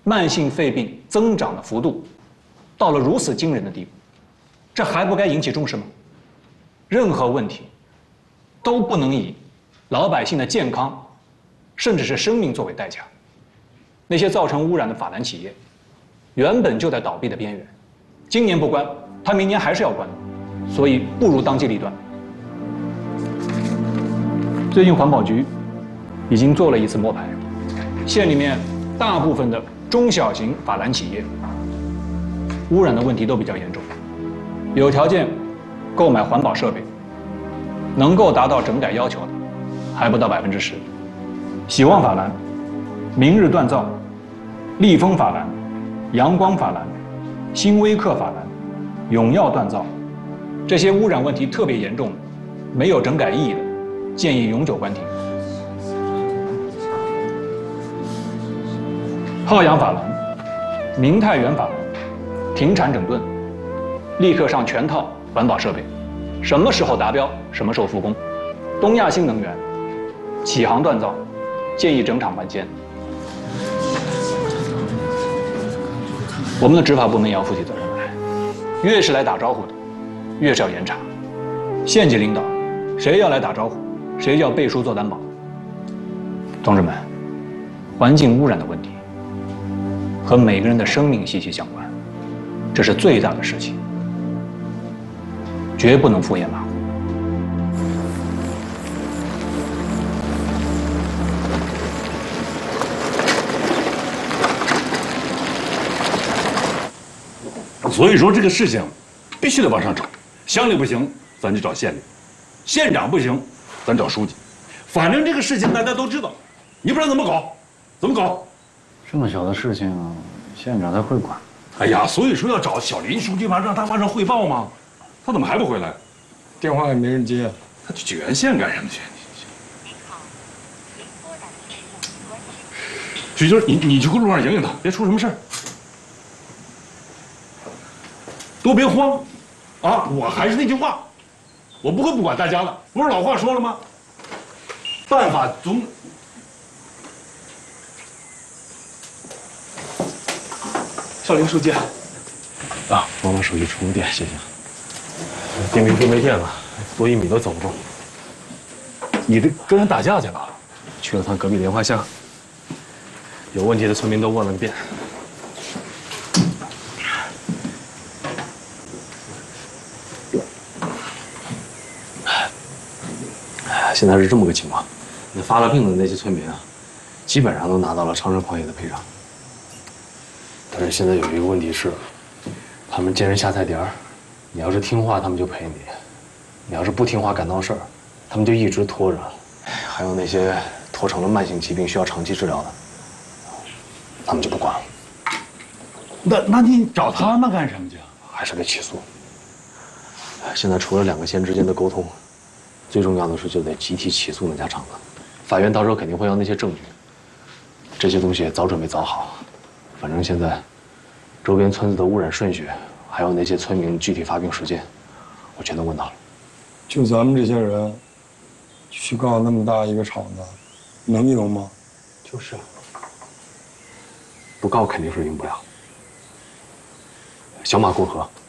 慢性肺病增长的幅度到了如此惊人的地步，这还不该引起重视吗？任何问题都不能以老百姓的健康，甚至是生命作为代价。那些造成污染的法兰企业，原本就在倒闭的边缘，今年不关，它明年还是要关的，所以不如当机立断。最近环保局已经做了一次摸排，县里面大部分的中小型法兰企业污染的问题都比较严重，有条件购买环保设备，能够达到整改要求的还不到10%。喜旺法兰、明日锻造、立丰法兰、阳光法兰、新威克法兰、永耀锻造，这些污染问题特别严重的、没有整改意义的，建议永久关停。浩洋法兰、明泰源法兰停产整顿，立刻上全套环保设备，什么时候达标，什么时候复工。东亚新能源、启航锻造建议整厂搬迁。我们的执法部门也要负起责任来，越是来打招呼的，越是要严查。县级领导，谁要来打招呼，谁就要背书做担保。同志们，环境污染的问题和每个人的生命息息相关，这是最大的事情，绝不能敷衍马虎。 所以说这个事情必须得往上找，乡里不行，咱就找县里；县长不行，咱找书记。反正这个事情大家都知道，你不知道怎么搞，怎么搞？ 这么小的事情，县长他会管？ 哎呀，所以说要找小林书记嘛，让他往上汇报嘛。他怎么还不回来？ 电话也没人接， 他去原县干什么去？许军，你去路上迎迎他，别出什么事儿。都别慌，啊！我还是那句话，我不会不管大家的。不是老话说了吗？办法总…… 少林书记， 啊，帮我手机充电，谢谢。电瓶车没电了，多1米都走不动。你这跟人打架去了？去了趟隔壁莲花乡，有问题的村民都问了个遍。现在是这么个情况，那发了病的那些村民啊，基本上都拿到了长生矿业的赔偿。但是现在有一个问题是，他们见人下菜碟儿，你要是听话，他们就赔你；你要是不听话，敢闹事儿，他们就一直拖着。还有那些拖成了慢性疾病需要长期治疗的，他们就不管了。 那你找他们干什么去？ 还是得起诉。现在除了2个县之间的沟通，最重要的是就得集体起诉那家厂子。法院到时候肯定会要那些证据，这些东西早准备早好。反正现在周边村子的污染顺序，还有那些村民具体发病时间，我全都问到了。 就咱们这些人，去告那么大一个厂子，能赢吗？ 就是，不告肯定是赢不了。小马过河，